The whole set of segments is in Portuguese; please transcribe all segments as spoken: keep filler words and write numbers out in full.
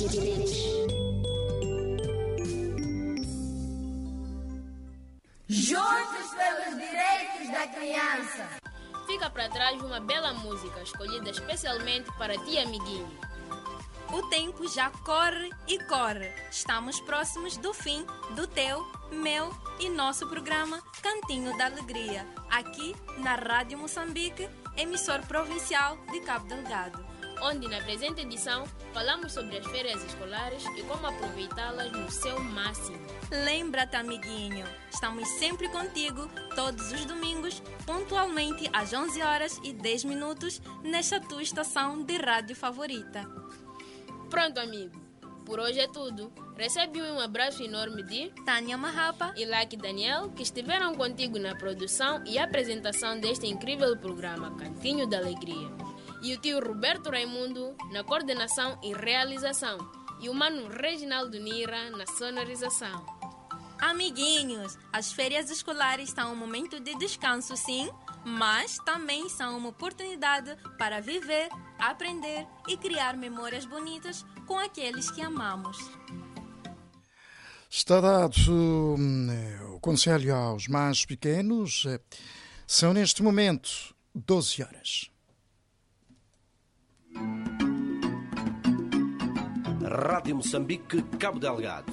direitos. Juntos pelos direitos da criança. Fica para trás uma bela música escolhida especialmente para ti, amiguinho. O tempo já corre e corre. Estamos próximos do fim do teu, meu e nosso programa Cantinho da Alegria, aqui na Rádio Moçambique, emissor provincial de Cabo Delgado. Onde na presente edição falamos sobre as férias escolares e como aproveitá-las no seu máximo. Lembra-te, amiguinho, estamos sempre contigo todos os domingos, pontualmente às onze horas e dez minutos, nesta tua estação de rádio favorita. Pronto, amigo. Por hoje é tudo. Recebe um abraço enorme de Tânia Mahapa e Lucky Daniel, que estiveram contigo na produção e apresentação deste incrível programa Cantinho da Alegria. E o tio Roberto Raimundo na coordenação e realização. E o mano Reginaldo Nira na sonorização. Amiguinhos, as férias escolares são um momento de descanso, sim, mas também são uma oportunidade para viver, aprender e criar memórias bonitas com aqueles que amamos. Está dado o conselho aos mais pequenos. São neste momento doze horas. Rádio Moçambique, Cabo Delgado.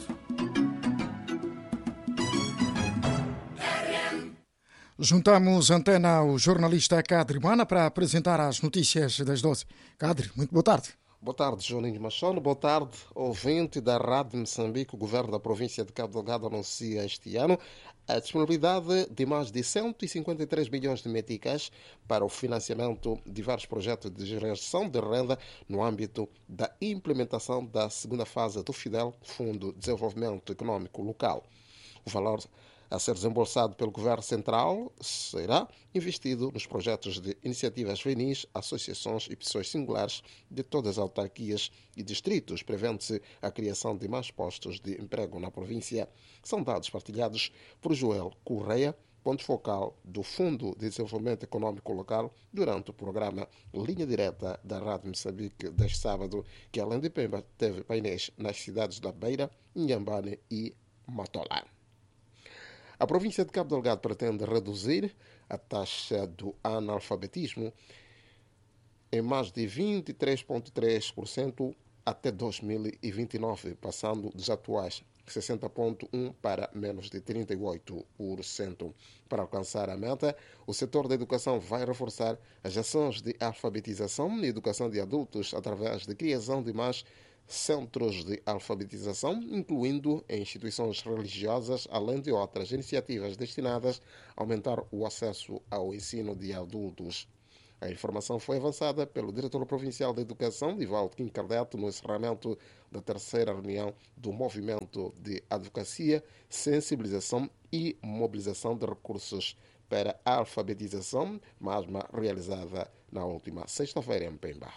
Juntamos antena ao jornalista Kadri Mana para apresentar as notícias das doze. Kadri, muito boa tarde. Boa tarde, Joaninho Machado. Boa tarde, ouvinte da Rádio Moçambique. O governo da província de Cabo Delgado anuncia este ano a disponibilidade de mais de cento e cinquenta e três milhões de meticais para o financiamento de vários projetos de geração de renda no âmbito da implementação da segunda fase do FIDEL, Fundo de Desenvolvimento Econômico Local. O valor a ser desembolsado pelo Governo Central será investido nos projetos de iniciativas juvenis, associações e pessoas singulares de todas as autarquias e distritos, prevendo-se a criação de mais postos de emprego na província. São dados partilhados por Joel Correia, ponto focal do Fundo de Desenvolvimento Econômico Local, durante o programa Linha Direta da Rádio Moçambique deste sábado, que além de Pemba teve painéis nas cidades da Beira, Inhambane e Matola. A província de Cabo Delgado pretende reduzir a taxa do analfabetismo em mais de vinte e três vírgula três por cento até dois mil e vinte e nove, passando dos atuais sessenta vírgula um por cento para menos de trinta e oito por cento. Para alcançar a meta, o setor da educação vai reforçar as ações de alfabetização e educação de adultos através da criação de mais centros de alfabetização, incluindo em instituições religiosas, além de outras iniciativas destinadas a aumentar o acesso ao ensino de adultos. A informação foi avançada pelo diretor provincial da Educação, Divaldo Quincardeto, no encerramento da terceira reunião do Movimento de Advocacia, Sensibilização e Mobilização de Recursos para a Alfabetização, mesma realizada na última sexta-feira em Pemba.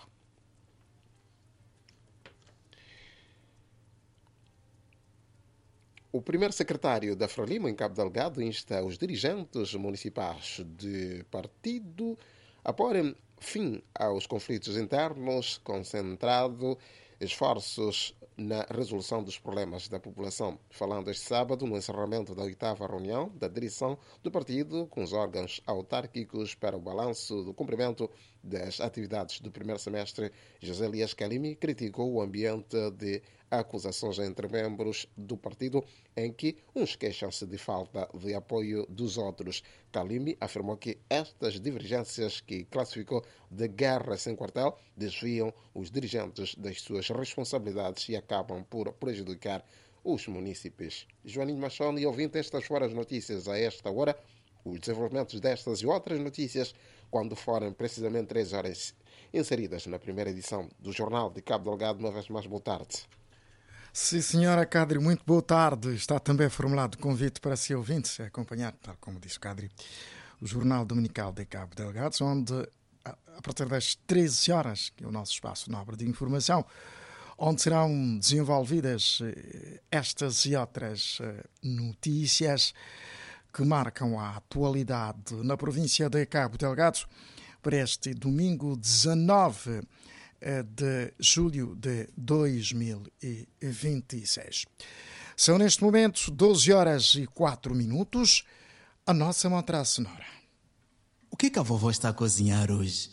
O primeiro secretário da Frelimo, em Cabo Delgado, insta os dirigentes municipais de partido a porem fim aos conflitos internos, concentrado esforços na resolução dos problemas da população. Falando este sábado, no encerramento da oitava reunião da direção do partido com os órgãos autárquicos para o balanço do cumprimento das atividades do primeiro semestre, José Elias Kalimi criticou o ambiente de acusações entre membros do partido, em que uns queixam-se de falta de apoio dos outros. Kalimi afirmou que estas divergências, que classificou de guerra sem quartel, desviam os dirigentes das suas responsabilidades e acabam por prejudicar os munícipes. Joaninho Machado, e ouvindo estas foram as notícias a esta hora, os desenvolvimentos destas e outras notícias, quando forem precisamente três horas inseridas na primeira edição do Jornal de Cabo Delgado. Uma vez mais, boa tarde. Sim, senhora Kadri, muito boa tarde. Está também formulado o convite para se ouvintes acompanhar, tal como disse Kadri, o Jornal Dominical de Cabo Delgado, onde, a partir das treze horas, que é o nosso espaço nobre de informação, onde serão desenvolvidas estas e outras notícias que marcam a atualidade na província de Cabo Delgado para este domingo dezanove de julho de dois mil e vinte e seis. São neste momento doze horas e quatro minutos. A nossa mantra sonora. O que, que a vovó está a cozinhar hoje?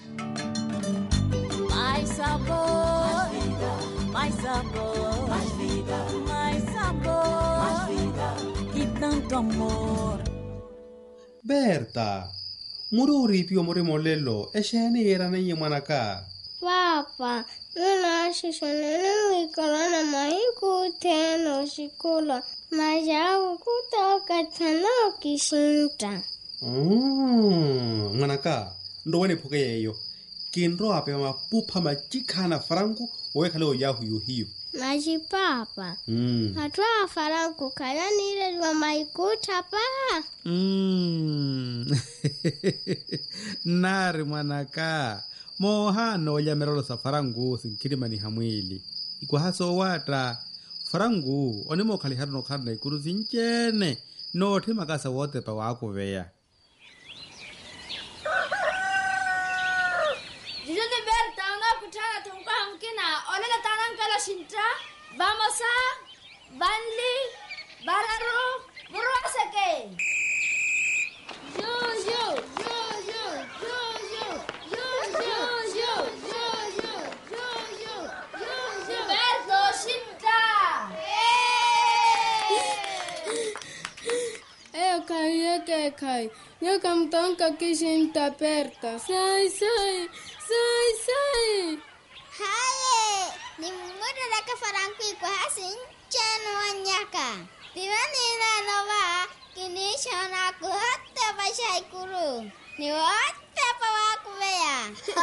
Mais sabor, mais vida, mais sabor, mais vida, mais sabor, mais vida e tanto amor. Berta, mururi pio more molelo, e shene era na yemanaka. Papa, não acho que não me colona mais cuteno chicula, mas já o cutoca tano que sinta. Mm, manaka, ndo wene poke yeyo. Kinro ape ma pupa ma chikana franco, oe kale o yahu yu hiyo. Mas papa, Mm. atua franco kaya nile wa mai kuta pa. Mm. Nari manaka. Mohano ya merolo sa farangu sinkirima ni hamwili. Ikwa haso wata. Farangu, onimo kaliharo no karna ikuru sinchene. No te makasa wote pa wako veya. Jijoni Berta, unakutana tumkwa mkina. Onena tanankala shinta. Bamosa, Banli, Bararu, Buruaseke. Yo, yo, yo, yo, yo, yo. Kai, kai, eu camtonka kishinta aperta. Sai, sai, sai, sai. Haye, ni muda daka faranku kwa hasin chano anyaka. Tirani na nova, kini shona ku hatta bashai kuru. Ni hatta pawaku beya.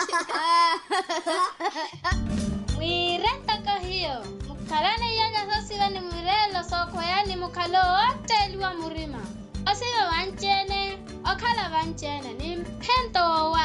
Mwirenta kahiyo. Mukalane yanya sosiwa ni mwirelo soko yani mukalo wote liwa murima. Osiwa wanchene, okala wanchene ni mpento wa